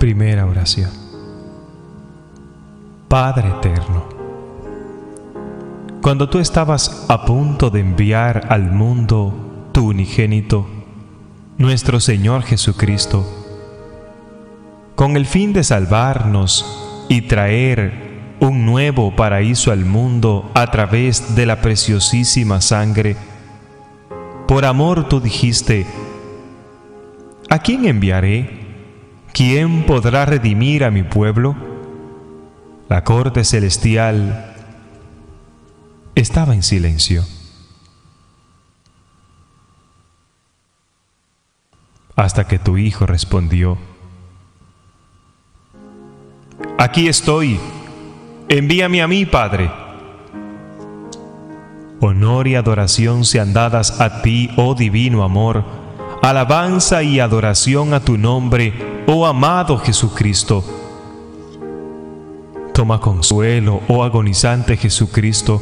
Primera oración. Padre eterno, cuando tú estabas a punto de enviar al mundo tu unigénito, nuestro Señor Jesucristo, con el fin de salvarnos y traer un nuevo paraíso al mundo a través de la preciosísima sangre, por amor tú dijiste: ¿a quién enviaré? ¿Quién podrá redimir a mi pueblo? La corte celestial estaba en silencio, hasta que tu Hijo respondió: Aquí estoy, envíame a mí, Padre. Honor y adoración sean dadas a ti, oh divino amor, alabanza y adoración a tu nombre, oh amado Jesucristo. Toma consuelo, oh agonizante Jesucristo.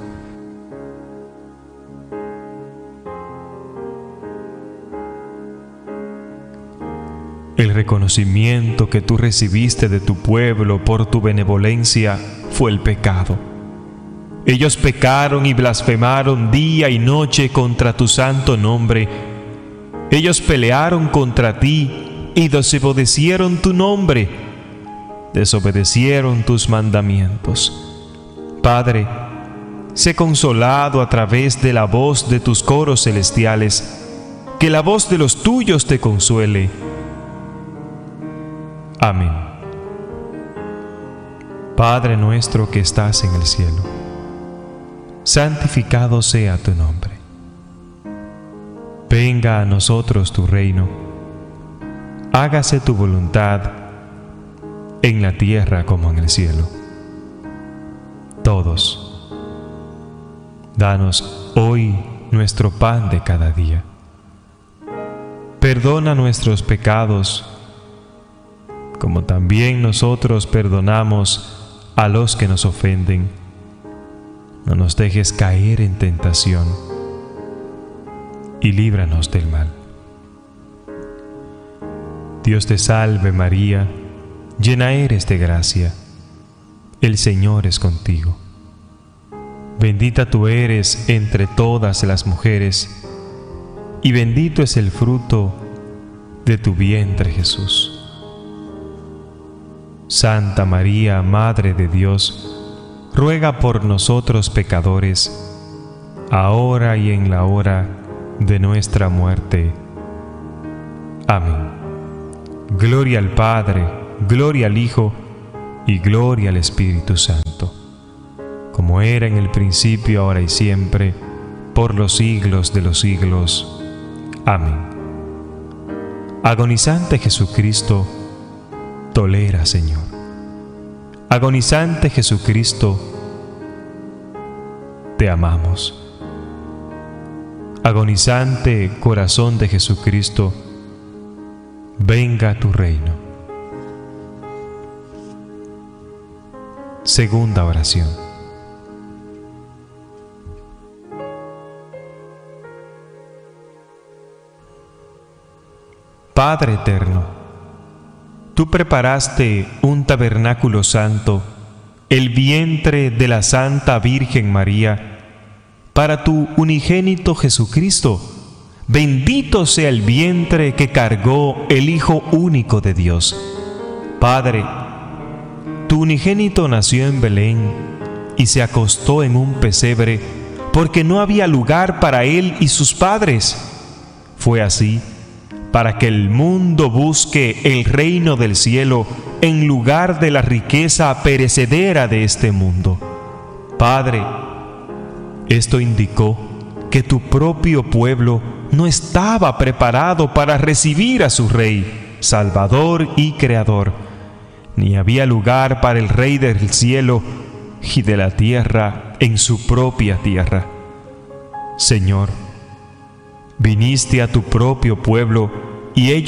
El reconocimiento que tú recibiste de tu pueblo por tu benevolencia fue el pecado. Ellos pecaron y blasfemaron día y noche contra tu santo nombre. Ellos pelearon contra ti y desobedecieron tu nombre, desobedecieron tus mandamientos. Padre, sé consolado a través de la voz de tus coros celestiales, que la voz de los tuyos te consuele. Amén. Padre nuestro que estás en el cielo, santificado sea tu nombre. Venga a nosotros tu reino. Hágase tu voluntad en la tierra como en el cielo. Todos, danos hoy nuestro pan de cada día. Perdona nuestros pecados, como también nosotros perdonamos a los que nos ofenden. No nos dejes caer en tentación y líbranos del mal. Dios te salve María, llena eres de gracia, el Señor es contigo. Bendita tú eres entre todas las mujeres, y bendito es el fruto de tu vientre Jesús. Santa María, Madre de Dios, ruega por nosotros pecadores, ahora y en la hora de nuestra muerte. Amén. Gloria al Padre, gloria al Hijo y gloria al Espíritu Santo, como era en el principio, ahora y siempre, por los siglos de los siglos. Amén. Agonizante Jesucristo, tolera, Señor. Agonizante Jesucristo, te amamos. Agonizante corazón de Jesucristo, venga a tu reino. Segunda oración. Padre eterno, tú preparaste un tabernáculo santo, el vientre de la Santa Virgen María, para tu unigénito Jesucristo. Bendito sea el vientre que cargó el Hijo único de Dios. Padre, tu unigénito nació en Belén y se acostó en un pesebre porque no había lugar para él y sus padres. Fue así para que el mundo busque el reino del cielo en lugar de la riqueza perecedera de este mundo. Padre, esto indicó que tu propio pueblo no estaba preparado para recibir a su Rey, Salvador y Creador, ni había lugar para el Rey del cielo y de la tierra en su propia tierra. Señor, viniste a tu propio pueblo y ellos